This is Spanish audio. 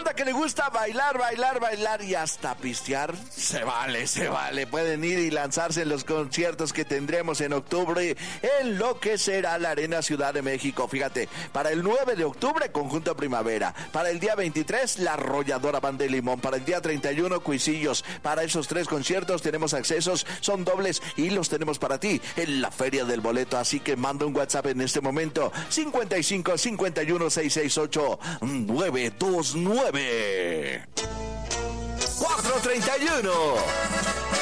banda que le gusta bailar y hasta pistear, se vale. Pueden ir y lanzarse en los conciertos que tendremos en octubre en lo que será la Arena Ciudad de México. Fíjate, para el 9 de octubre, Conjunto Primavera. Para el día 23, La Arrolladora Banda de Limón. Para el día 31, Cuisillos. Para esos 3 conciertos tenemos accesos, son dobles y los tenemos para ti en la Feria del Boleto. Así que manda un WhatsApp en este momento, 55 51 668 929 431.